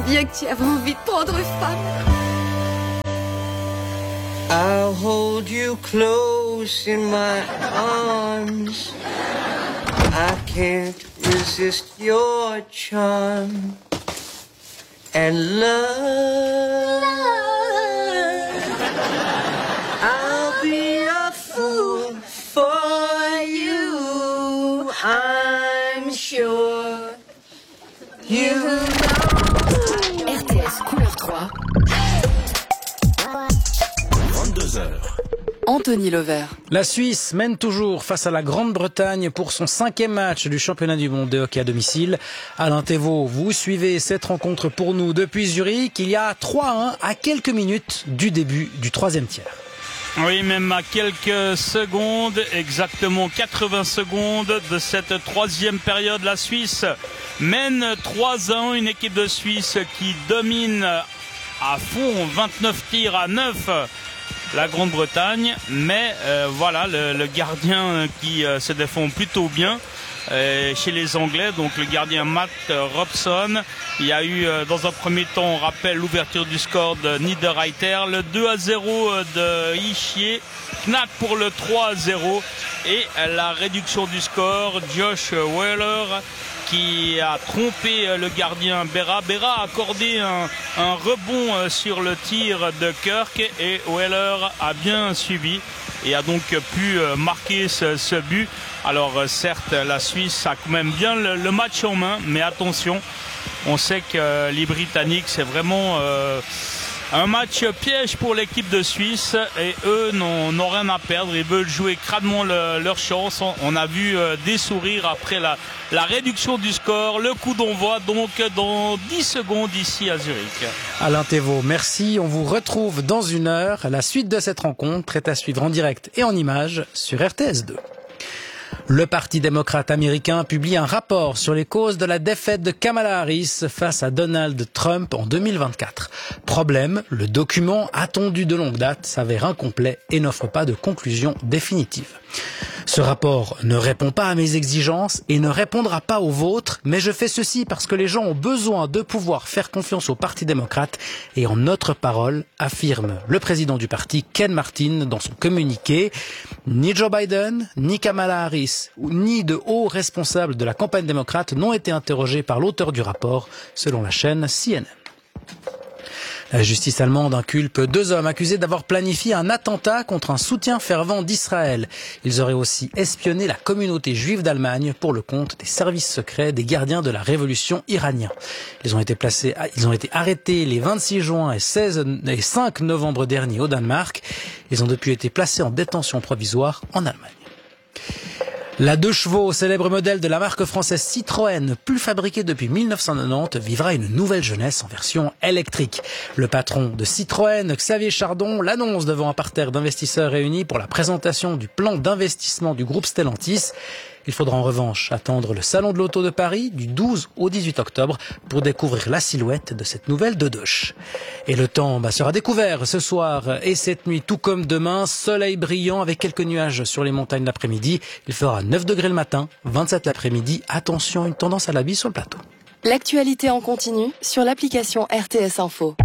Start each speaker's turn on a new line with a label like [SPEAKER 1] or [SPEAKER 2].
[SPEAKER 1] bien que tu avais envie de prendre femme.
[SPEAKER 2] I'll hold you close in my arms. I can't resist your charm. And love, I'll be a fool for you. I'm sure you know.
[SPEAKER 1] RTS couleur 3.
[SPEAKER 3] 22h.
[SPEAKER 4] Anthony Lovert.
[SPEAKER 5] La Suisse mène toujours face à la Grande-Bretagne pour son 5e match du championnat du monde de hockey à domicile. Alain Thévault, vous suivez cette rencontre pour nous depuis Zurich. Il y a 3-1 à quelques minutes du début du 3e tiers.
[SPEAKER 6] Oui, même à quelques secondes, exactement 80 secondes de cette 3e période, la Suisse mène 3-1, une équipe de Suisse qui domine à fond, 29 tirs à 9. La Grande-Bretagne, mais voilà le gardien qui se défend plutôt bien chez les Anglais, donc le gardien Matt Robson. Il y a eu dans un premier temps, on rappelle l'ouverture du score de Niederreiter, le 2-0 de Ischier, Knack pour le 3-0 et la réduction du score, Josh Wheeler qui a trompé le gardien Berra. Berra a accordé un rebond sur le tir de Kirk et Wheeler a bien suivi et a donc pu marquer ce but. Alors certes, la Suisse a quand même bien le match en main, mais attention, on sait que les Britanniques, c'est vraiment un match piège pour l'équipe de Suisse et eux n'ont rien à perdre. Ils veulent jouer crânement leur chance. On a vu des sourires après la réduction du score. Le coup d'envoi donc dans 10 secondes ici à Zurich.
[SPEAKER 5] Alain Thévault, merci. On vous retrouve dans 1 heure. La suite de cette rencontre est à suivre en direct et en images sur RTS2. Le Parti démocrate américain publie un rapport sur les causes de la défaite de Kamala Harris face à Donald Trump en 2024. Problème, le document attendu de longue date s'avère incomplet et n'offre pas de conclusion définitive. Ce rapport ne répond pas à mes exigences et ne répondra pas aux vôtres, mais je fais ceci parce que les gens ont besoin de pouvoir faire confiance au Parti démocrate et en notre parole, affirme le président du parti, Ken Martin, dans son communiqué. Ni Joe Biden, ni Kamala Harris, ni de hauts responsables de la campagne démocrate n'ont été interrogés par l'auteur du rapport, selon la chaîne CNN. La justice allemande inculpe 2 hommes accusés d'avoir planifié un attentat contre un soutien fervent d'Israël. Ils auraient aussi espionné la communauté juive d'Allemagne pour le compte des services secrets des gardiens de la révolution iranienne. Ils ont été arrêtés les 26 juin et 5 novembre dernier au Danemark. Ils ont depuis été placés en détention provisoire en Allemagne. La 2 chevaux, célèbre modèle de la marque française Citroën, plus fabriquée depuis 1990, vivra une nouvelle jeunesse en version électrique. Le patron de Citroën, Xavier Chardon, l'annonce devant un parterre d'investisseurs réunis pour la présentation du plan d'investissement du groupe Stellantis. Il faudra en revanche attendre le Salon de l'Auto de Paris du 12 au 18 octobre pour découvrir la silhouette de cette nouvelle dodoche. Et le temps sera découvert ce soir et cette nuit, tout comme demain, soleil brillant avec quelques nuages sur les montagnes l'après-midi. Il fera 9 degrés le matin, 27 l'après-midi. Attention, une tendance à la bise sur le plateau.
[SPEAKER 4] L'actualité en continu sur l'application RTS Info.